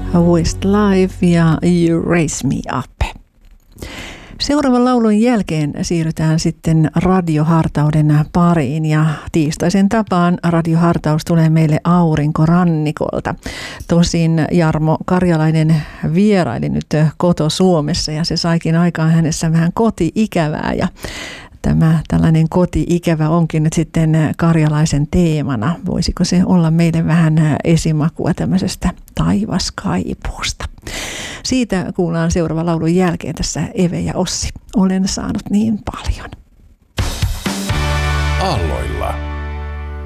Westlife ja You Raise Me Up. Seuraavan laulun jälkeen siirrytään sitten radiohartauden pariin ja tiistaisen tapaan radiohartaus tulee meille aurinkorannikolta. Tosin Jarmo Karjalainen vieraili nyt koto-Suomessa ja se saikin aikaan hänessä vähän koti-ikävää ja tämä tällainen koti-ikävä onkin nyt sitten Karjalaisen teemana. Voisiko se olla meille vähän esimakua tämmöisestä taivaskaipuusta? Siitä kuullaan seuraavan laulun jälkeen tässä Eve ja Ossi. Olen saanut niin paljon. Aalloilla.